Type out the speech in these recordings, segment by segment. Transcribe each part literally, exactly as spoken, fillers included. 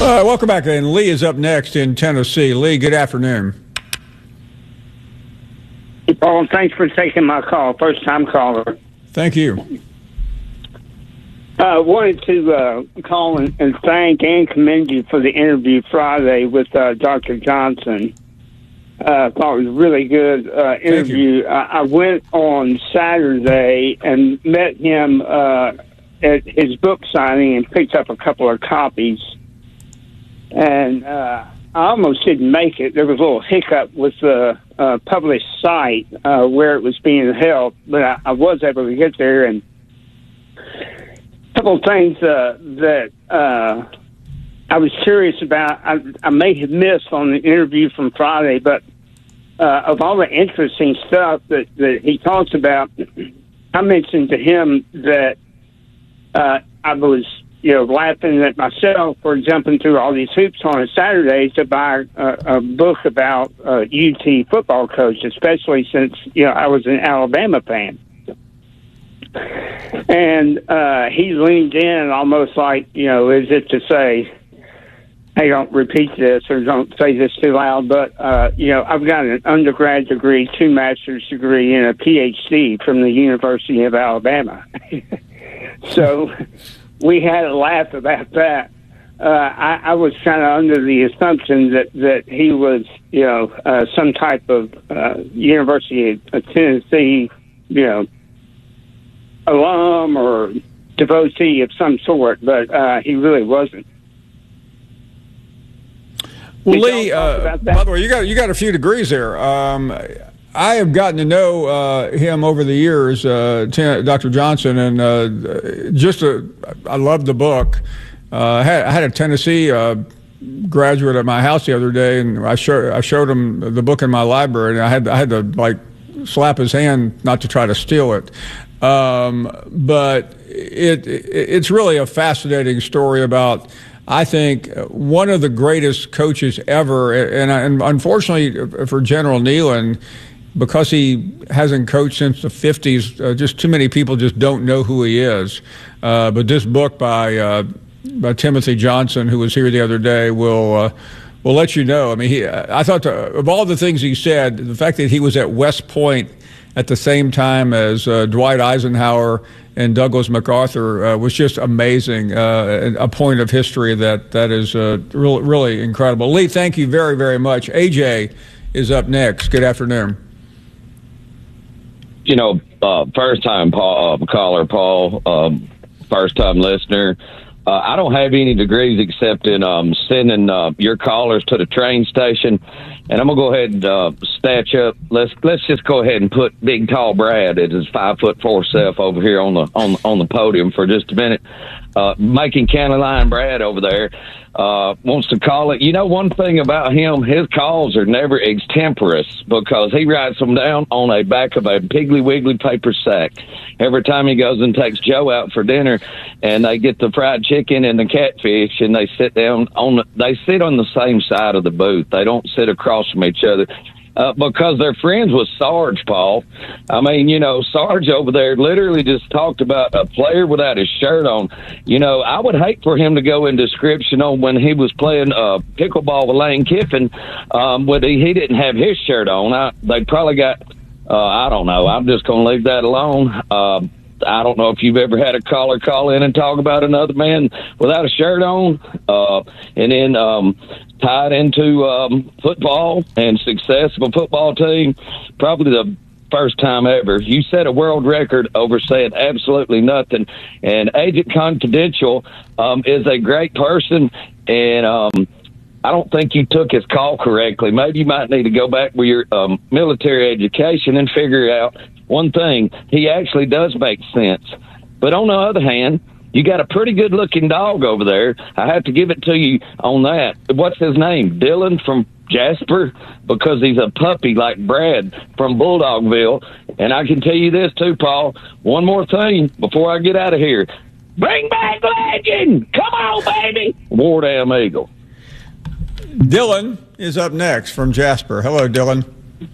Uh, welcome back. And Lee is up next in Tennessee. Lee, good afternoon. Hey, Paul, thanks for taking my call. First time caller. Thank you. I uh, wanted to uh, call and, and thank and commend you for the interview Friday with uh, Doctor Johnson. I uh, thought it was a really good uh, interview. I, I went on Saturday and met him uh, at his book signing and picked up a couple of copies. And uh, I almost didn't make it. There was a little hiccup with the uh, published site uh, where it was being held, but I, I was able to get there. And a couple of things uh, that uh, I was curious about, I, I may have missed on the interview from Friday, but uh, of all the interesting stuff that, that he talks about, I mentioned to him that uh, I was, you know, laughing at myself for jumping through all these hoops on a Saturday to buy a, a book about uh, U T football coach, especially since, you know, I was an Alabama fan. And uh, he leaned in almost like, you know, as if to say, hey, don't repeat this or don't say this too loud. But, uh, you know, I've got an undergrad degree, two master's degree, and a P H D from the University of Alabama. So we had a laugh about that. Uh, I, I was kind of under the assumption that, that he was, you know, uh, some type of uh, University of Tennessee, you know, alum or devotee of some sort, but uh, he really wasn't. Well, Lee, uh, by the way, you got you got a few degrees there. Um, I have gotten to know uh, him over the years, uh, Doctor Johnson, and uh, just a, I love the book. Uh, I, had, I had a Tennessee uh, graduate at my house the other day, and I showed I showed him the book in my library, and I had I had to like slap his hand not to try to steal it. Um, but it, it it's really a fascinating story about, I think, one of the greatest coaches ever. And, and unfortunately for General Neyland, because he hasn't coached since the fifties, uh, just too many people just don't know who he is. Uh, but this book by, uh, by Timothy Johnson, who was here the other day, will uh, will let you know. I mean, he, I thought to, of all the things he said, the fact that he was at West Point at the same time as uh, Dwight Eisenhower and Douglas MacArthur uh, was just amazing. Uh, a point of history that that is uh, really, really incredible. Lee, thank you very, very much. A J is up next. Good afternoon. You know, uh, first time Paul, uh, caller, Paul, um, first time listener. Uh, I don't have any degrees except in um, sending uh, your callers to the train station, and I'm gonna go ahead and uh, statch up. Let's let's just go ahead and put Big Tall Brad at his five foot four self over here on the on on the podium for just a minute. Uh, making County Line Brad over there uh, wants to call it. You know, one thing about him, his calls are never extemporaneous because he writes them down on a back of a Piggly Wiggly paper sack. Every time he goes and takes Joe out for dinner, and they get the fried chicken and the catfish, and they sit down on the, they sit on the same side of the booth. They don't sit across from each other. Uh, because they're friends with Sarge, Paul. I mean, you know, Sarge over there literally just talked about a player without his shirt on. You know, I would hate for him to go in description on when he was playing uh, pickleball with Lane Kiffin, um, when he, he didn't have his shirt on. I, they probably got, uh, I don't know. I'm just going to leave that alone. Uh, I don't know if you've ever had a caller call in and talk about another man without a shirt on, uh, and then um, tied into um, football and success of a football team. Probably the first time ever. You set a world record over saying absolutely nothing. And Agent Confidential um, is a great person, and um, I don't think you took his call correctly. Maybe you might need to go back with your um, military education and figure out one thing. He actually does make sense. But on the other hand, you got a pretty good-looking dog over there. I have to give it to you on that. What's his name? Dylan from Jasper? Because he's a puppy like Brad from Bulldogville. And I can tell you this, too, Paul. One more thing before I get out of here. Bring back Legend! Come on, baby! War Damn Eagle. Dylan is up next from Jasper. Hello, Dylan.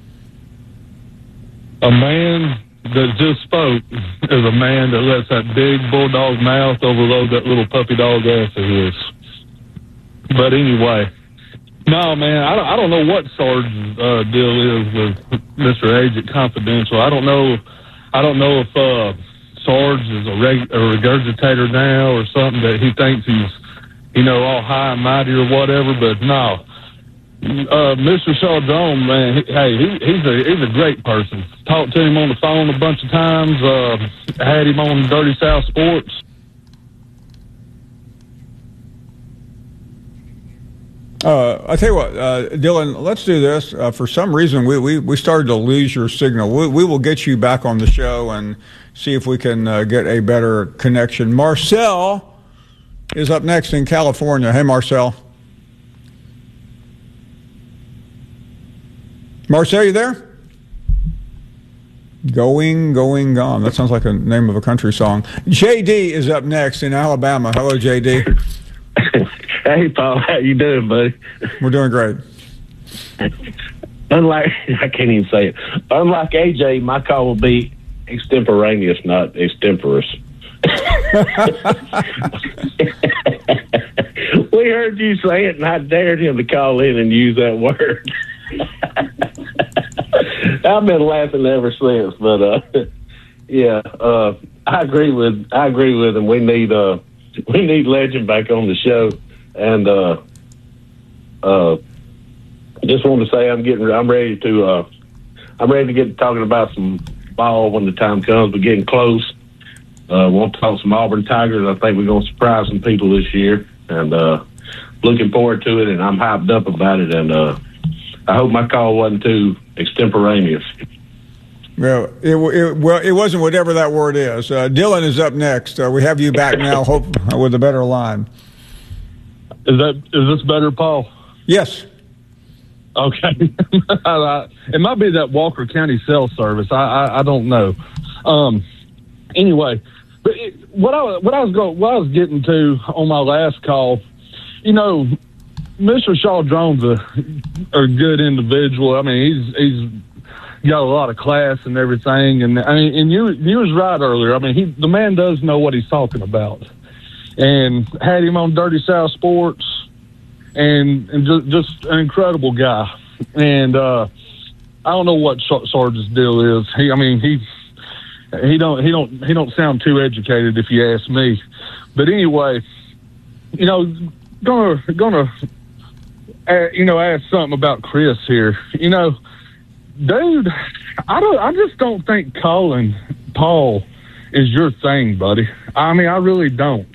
A man that just spoke is a man that lets that big bulldog mouth overload that little puppy dog ass of his. but anyway, no, man, I don't, I don't know what Sarge's uh, deal is with Mister Agent Confidential. I don't know. I don't know if uh, Sarge is a, reg- a regurgitator now or something that he thinks he's, you know, all high and mighty or whatever. But no, uh, Mister Shaw Drone, man, he, hey, he, he's a he's a great person. Talked to him on the phone a bunch of times. Uh, had him on Dirty South Sports. Uh, I tell you what, uh, Dylan, let's do this. Uh, for some reason, we, we, we started to lose your signal. We, we will get you back on the show and see if we can uh, get a better connection. Marcel is up next in California. Hey, Marcel. Marcel, you there? Going, going, gone. That sounds like the name of a country song. J D is up next in Alabama. Hello, J D. Hey, Paul, how you doing, buddy? We're doing great. Unlike, I can't even say it. Unlike A J, my call will be extemporaneous, not extemporous. We heard you say it, and I dared him to call in and use that word. I've been laughing ever since, but uh, yeah, uh, I agree with I agree with him. We need uh, we need Legend back on the show. And uh, uh, just want to say I'm getting, I'm ready to, uh, I'm ready to get talking about some ball when the time comes. We're getting close. Uh, want to talk some Auburn Tigers. I think we're going to surprise some people this year, and uh, looking forward to it. And I'm hyped up about it. And uh, I hope my call wasn't too extemporaneous. Well, it, it, well, it wasn't whatever that word is. Uh, Dylan is up next. Uh, we have you back now, hope with a better line. Is that is this better, Paul? Yes. Okay. It might be that Walker County cell service. I I, I don't know. Um. Anyway, but it, what I what I was going what I was getting to on my last call, you know, Mister Shaw Drone's a a good individual. I mean, he's he's got a lot of class and everything. And I mean, and you you was right earlier. I mean, he the man does know what he's talking about. And had him on Dirty South Sports, and and just, just an incredible guy. And uh, I don't know what Sarge's deal is. He, I mean, he he don't he don't he don't sound too educated if you ask me. But anyway, you know, gonna gonna uh, you know ask something about Chris here. You know, dude, I don't I just don't think calling Paul is your thing, buddy. I mean, I really don't.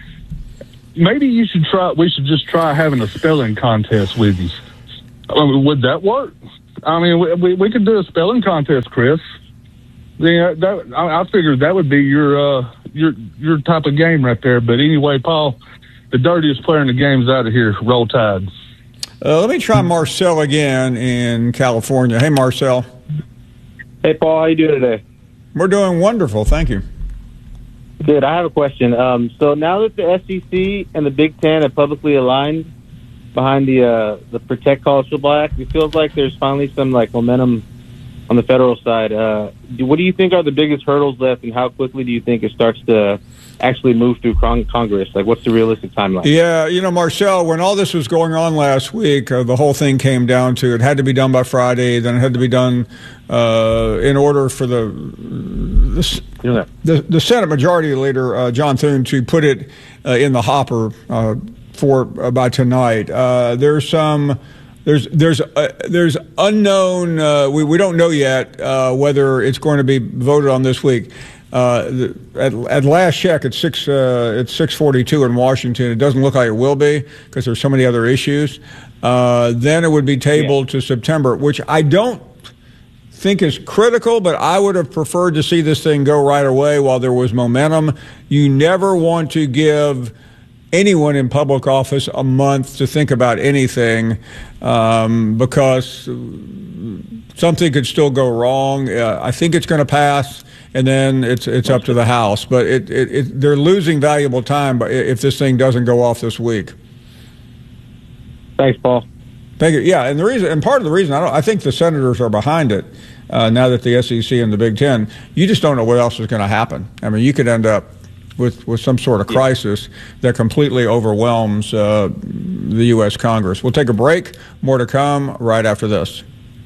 Maybe you should try. We should just try having a spelling contest with you. I mean, would that work? I mean, we, we we could do a spelling contest, Chris. Yeah, that, I, I figured that would be your uh, your your type of game right there. But anyway, Paul, the dirtiest player in the game's out of here. Roll Tide. Uh, let me try Marcel again in California. Hey, Marcel. Hey, Paul. How you doing today? We're doing wonderful. Thank you. Good. I have a question. Um, so now that the S E C and the Big Ten have publicly aligned behind the uh, the Protect College Football Act, it feels like there's finally some like momentum on the federal side. Uh, do, what do you think are the biggest hurdles left, and how quickly do you think it starts to actually move through con- Congress? Like, what's the realistic timeline? Yeah, you know, Marcel, when all this was going on last week, uh, the whole thing came down to it had to be done by Friday, then it had to be done uh, in order for the the, yeah. the, the Senate Majority Leader, uh, John Thune, to put it uh, in the hopper uh, for uh, by tonight. Uh, there's some... There's there's uh, there's unknown. Uh, we we don't know yet uh, whether it's going to be voted on this week. Uh, the, at, at last check, it's six uh, it's six forty-two in Washington. It doesn't look like it will be because there's so many other issues. Uh, then it would be tabled yeah. to September, which I don't think is critical. But I would have preferred to see this thing go right away while there was momentum. You never want to give anyone in public office a month to think about anything um, because something could still go wrong. Uh, I think it's going to pass, and then it's it's up to the House. But it, it, it they're losing valuable time if this thing doesn't go off this week. Thanks, Paul. Thank you. Yeah, and the reason, and part of the reason, I don't, I think the senators are behind it uh, now that the S E C and the Big Ten. You just don't know what else is going to happen. I mean, you could end up with, with some sort of crisis that completely overwhelms uh, the U S Congress. We'll take a break. More to come right after this.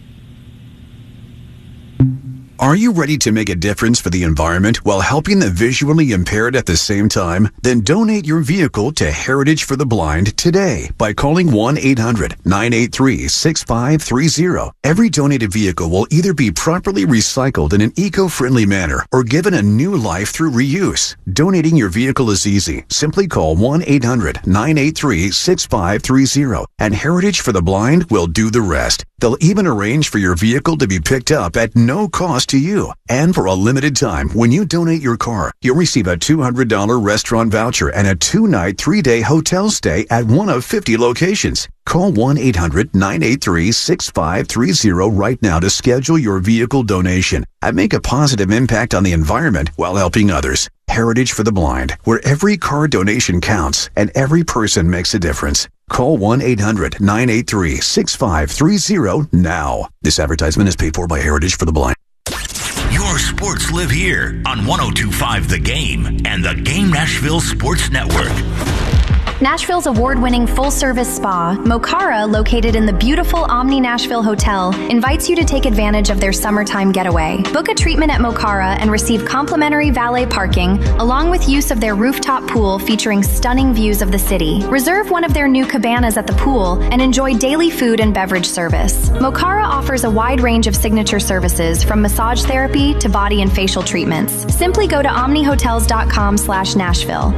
Are you ready to make a difference for the environment while helping the visually impaired at the same time? Then donate your vehicle to Heritage for the Blind today by calling one eight hundred nine eight three six five three zero. Every donated vehicle will either be properly recycled in an eco-friendly manner or given a new life through reuse. Donating your vehicle is easy. Simply call one eight hundred nine eight three six five three zero and Heritage for the Blind will do the rest. They'll even arrange for your vehicle to be picked up at no cost to you. And for a limited time, when you donate your car, you'll receive a two hundred dollars restaurant voucher and a two-night, three-day hotel stay at one of fifty locations. Call one eight hundred nine eight three six five three zero right now to schedule your vehicle donation and make a positive impact on the environment while helping others. Heritage for the Blind, where every car donation counts and every person makes a difference. Call one eight hundred nine eight three six five three zero now. This advertisement is paid for by Heritage for the Blind. Your sports live here on one oh two point five The Game and the Game Nashville Sports Network. Nashville's award-winning full-service spa, Mokara, located in the beautiful Omni Nashville Hotel, invites you to take advantage of their summertime getaway. Book a treatment at Mokara and receive complimentary valet parking, along with use of their rooftop pool featuring stunning views of the city. Reserve one of their new cabanas at the pool and enjoy daily food and beverage service. Mokara offers a wide range of signature services, from massage therapy to body and facial treatments. Simply go to omnihotels dot com slash Nashville.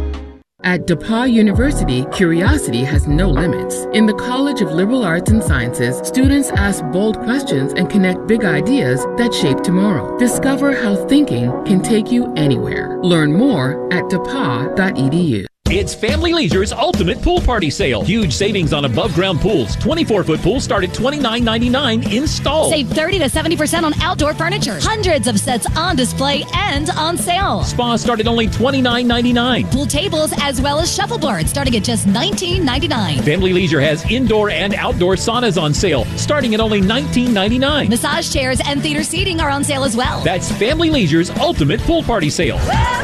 At DePauw University, curiosity has no limits. In the College of Liberal Arts and Sciences, students ask bold questions and connect big ideas that shape tomorrow. Discover how thinking can take you anywhere. Learn more at D E P A W dot E D U. It's Family Leisure's ultimate pool party sale. Huge savings on above-ground pools. twenty-four foot pools start at twenty-nine ninety-nine installed. Save thirty to seventy percent on outdoor furniture. Hundreds of sets on display and on sale. Spas start at only twenty-nine ninety-nine. Pool tables as well as shuffleboards starting at just nineteen ninety-nine. Family Leisure has indoor and outdoor saunas on sale starting at only nineteen ninety-nine. Massage chairs and theater seating are on sale as well. That's Family Leisure's ultimate pool party sale.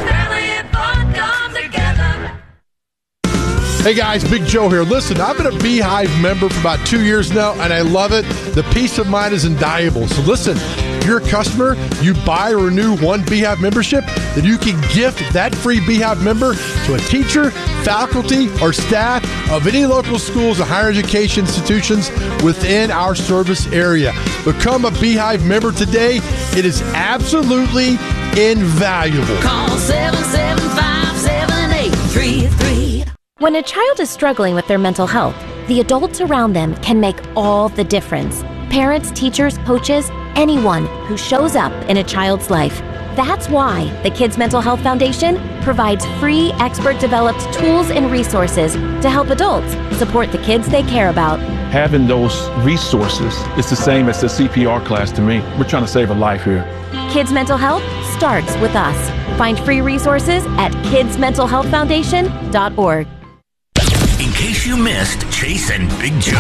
Hey guys, Big Joe here. Listen, I've been a Beehive member for about two years now, and I love it. The peace of mind is invaluable. So listen, if you're a customer, you buy or renew one Beehive membership, then you can gift that free Beehive member to a teacher, faculty, or staff of any local schools or higher education institutions within our service area. Become a Beehive member today. It is absolutely invaluable. Call seven seven five, seven eight three three. When a child is struggling with their mental health, the adults around them can make all the difference. Parents, teachers, coaches, anyone who shows up in a child's life. That's why the Kids Mental Health Foundation provides free, expert-developed tools and resources to help adults support the kids they care about. Having those resources is the same as the C P R class to me. We're trying to save a life here. Kids Mental Health starts with us. Find free resources at kids mental health foundation dot org. In case you missed Chase and Big Joe.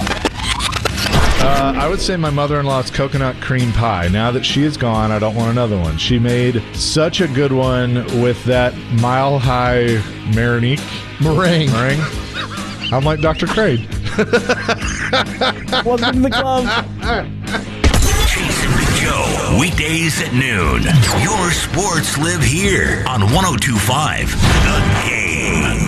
Uh, I would say my mother-in-law's coconut cream pie. Now that she is gone, I don't want another one. She made such a good one with that mile-high Marinique meringue. meringue. I'm like Doctor Craig. Welcome to the club. Chase and Big Joe, weekdays at noon. Your sports live here on one oh two point five The Game.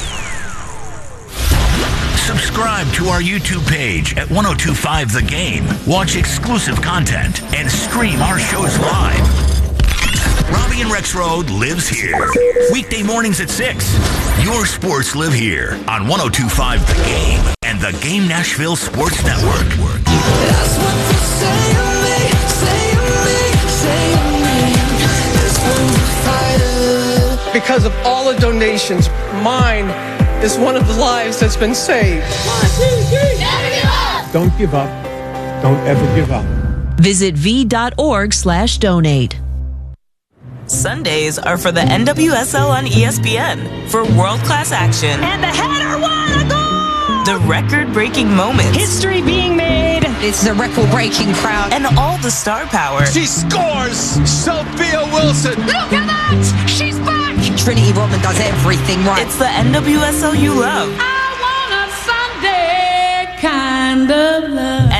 Subscribe to our YouTube page at one oh two point five The Game. Watch exclusive content and stream our shows live. Robbie and Rex Road lives here. Weekday mornings at six. Your sports live here on one oh two point five The Game and the Game Nashville Sports Network. That's what you say to me, say to me, say to me. This one's a fighter. Because of all the donations, mine is one of the lives that's been saved. One, two, three. Never give up. Don't give up. Don't ever give up. Visit v.org slash donate. Sundays are for the N W S L on E S P N for world-class action. And the header won a goal! The record-breaking moments. History being made. It's the record-breaking crowd. And all the star power. She scores! Sophia Wilson! Look at that! She's back! Trinity Rodman does everything right. It's the N W S L you love. I wanna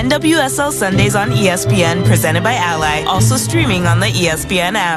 N W S L Sundays on E S P N, presented by Ally, also streaming on the E S P N app.